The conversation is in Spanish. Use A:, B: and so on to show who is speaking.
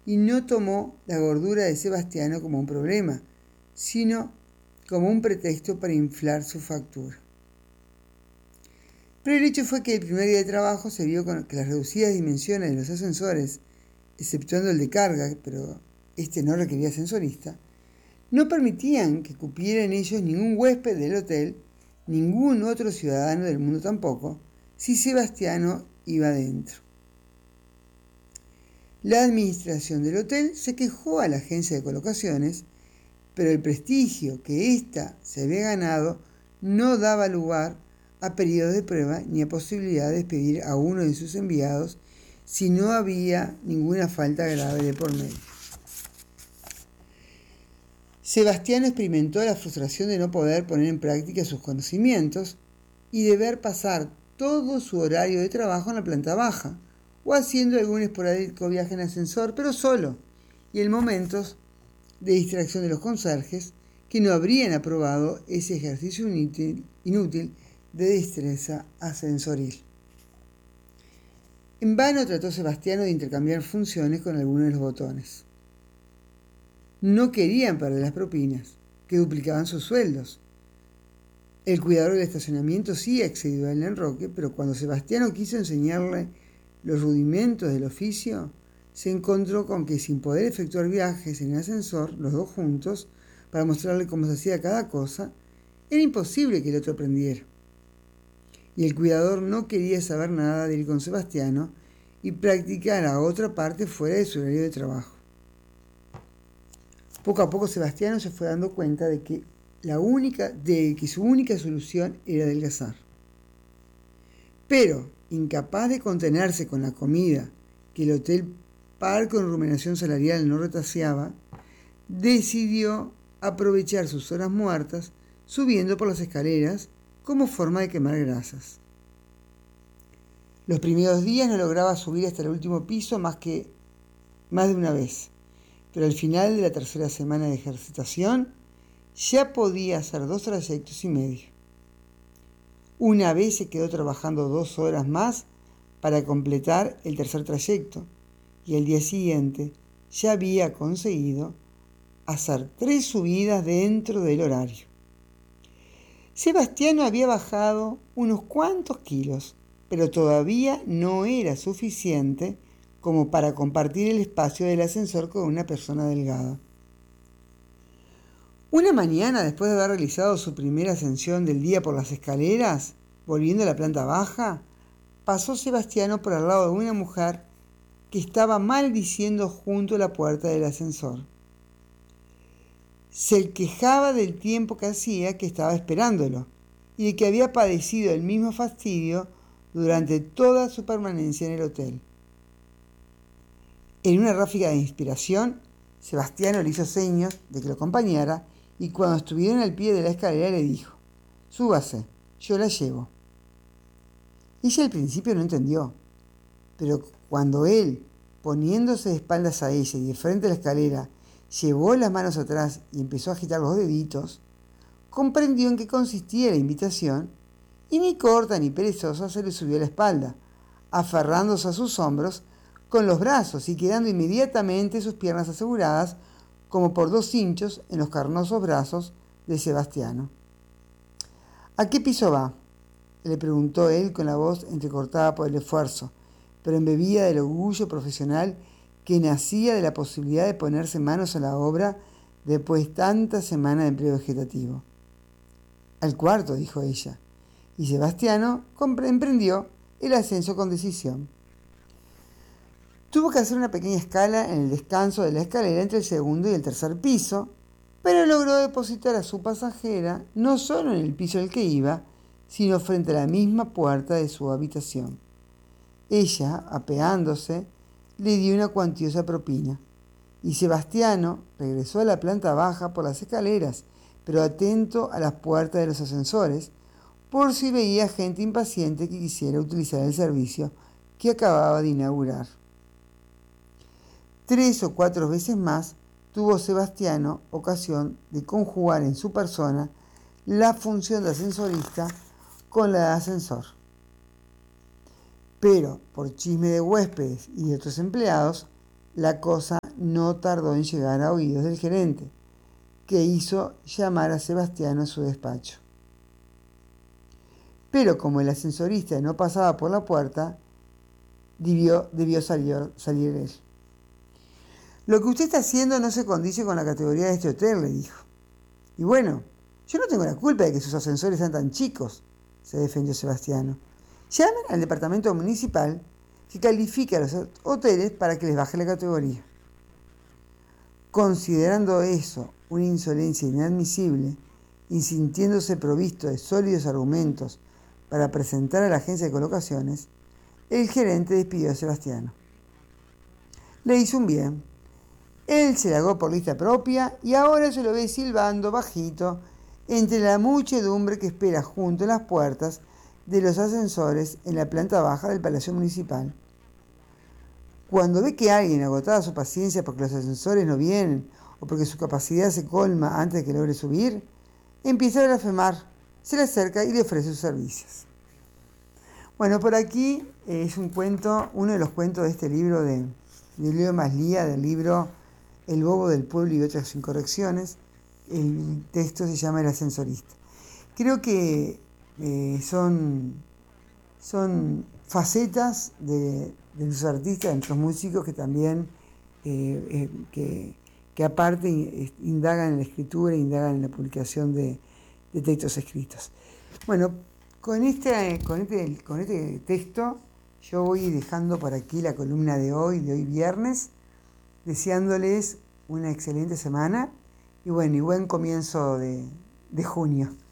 A: y no tomó la gordura de Sebastiano como un problema, sino como un pretexto para inflar su factura. Pero el hecho fue que el primer día de trabajo se vio que las reducidas dimensiones de los ascensores, exceptuando el de carga, pero este no requería ascensorista, no permitían que cupiera en ellos ningún huésped del hotel, ningún otro ciudadano del mundo tampoco, si Sebastiano iba adentro. La administración del hotel se quejó a la agencia de colocaciones, pero el prestigio que ésta se había ganado no daba lugar a periodos de prueba ni a posibilidad de despedir a uno de sus enviados si no había ninguna falta grave de por medio. Sebastiano experimentó la frustración de no poder poner en práctica sus conocimientos y de ver pasar todo su horario de trabajo en la planta baja o haciendo algún esporádico viaje en ascensor, pero solo, y en momentos de distracción de los conserjes que no habrían aprobado ese ejercicio inútil de destreza ascensoril. En vano trató Sebastiano de intercambiar funciones con algunos de los botones. No querían perder las propinas, que duplicaban sus sueldos. El cuidador del estacionamiento sí accedió al enroque, pero cuando Sebastiano quiso enseñarle los rudimentos del oficio, se encontró con que sin poder efectuar viajes en el ascensor, los dos juntos, para mostrarle cómo se hacía cada cosa, era imposible que el otro aprendiera. Y el cuidador no quería saber nada de ir con Sebastiano y practicar a otra parte fuera de su horario de trabajo. Poco a poco Sebastiano se fue dando cuenta de que su única solución era adelgazar. Pero, incapaz de contenerse con la comida que el Hotel Par con remuneración salarial no retaseaba, decidió aprovechar sus horas muertas subiendo por las escaleras como forma de quemar grasas. Los primeros días no lograba subir hasta el último piso más de una vez, pero al final de la tercera semana de ejercitación ya podía hacer 2 trayectos y medio. Una vez se quedó trabajando 2 horas más para completar el tercer trayecto y el día siguiente ya había conseguido hacer 3 subidas dentro del horario. Sebastiano había bajado unos cuantos kilos, pero todavía no era suficiente como para compartir el espacio del ascensor con una persona delgada. Una mañana, después de haber realizado su primera ascensión del día por las escaleras, volviendo a la planta baja, pasó Sebastiano por al lado de una mujer que estaba maldiciendo junto a la puerta del ascensor. Se quejaba del tiempo que hacía que estaba esperándolo y de que había padecido el mismo fastidio durante toda su permanencia en el hotel. En una ráfaga de inspiración, Sebastiano le hizo señas de que lo acompañara y cuando estuvieron al pie de la escalera le dijo: «Súbase, yo la llevo». Ella al principio no entendió, pero cuando él, poniéndose de espaldas a ella y de frente a la escalera, llevó las manos atrás y empezó a agitar los deditos, comprendió en qué consistía la invitación y ni corta ni perezosa se le subió a la espalda, aferrándose a sus hombros con los brazos y quedando inmediatamente sus piernas aseguradas como por 2 cinchos en los carnosos brazos de Sebastiano. «¿A qué piso va?», le preguntó él con la voz entrecortada por el esfuerzo, pero embebida del orgullo profesional que nacía de la posibilidad de ponerse manos a la obra después de tantas semanas de empleo vegetativo. «Al cuarto», dijo ella, y Sebastiano emprendió el ascenso con decisión. Tuvo que hacer una pequeña escala en el descanso de la escalera entre el segundo y el tercer piso, pero logró depositar a su pasajera no solo en el piso al que iba, sino frente a la misma puerta de su habitación. Ella, apeándose, le dio una cuantiosa propina, y Sebastiano regresó a la planta baja por las escaleras, pero atento a las puertas de los ascensores, por si veía gente impaciente que quisiera utilizar el servicio que acababa de inaugurar. 3 o 4 veces más tuvo Sebastiano ocasión de conjugar en su persona la función de ascensorista con la de ascensor. Pero, por chisme de huéspedes y de otros empleados, la cosa no tardó en llegar a oídos del gerente, que hizo llamar a Sebastiano a su despacho. Pero como el ascensorista no pasaba por la puerta, debió salir él. Lo que usted está haciendo no se condice con la categoría de este hotel, le dijo. Y bueno, yo no tengo la culpa de que sus ascensores sean tan chicos, se defendió Sebastiano. Llamen al departamento municipal que califique a los hoteles para que les baje la categoría. Considerando eso una insolencia inadmisible y sintiéndose provisto de sólidos argumentos para presentar a la agencia de colocaciones, el gerente despidió a Sebastiano. Le hizo un bien. Él se largó por lista propia y ahora se lo ve silbando bajito entre la muchedumbre que espera junto a las puertas de los ascensores en la planta baja del Palacio Municipal. Cuando ve que alguien, agotada su paciencia porque los ascensores no vienen o porque su capacidad se colma antes de que logre subir, empieza a blasfemar, se le acerca y le ofrece sus servicios. Bueno, por aquí es un cuento, uno de los cuentos de este libro de Leo Maslía, del libro El bobo del pueblo y otras incorrecciones. El texto se llama El ascensorista. Creo que son facetas de los artistas, de nuestros músicos que también, que aparte indagan en la escritura, indagan en la publicación de textos escritos. Bueno, con este texto yo voy dejando por aquí la columna de hoy viernes, deseándoles una excelente semana y buen comienzo de junio.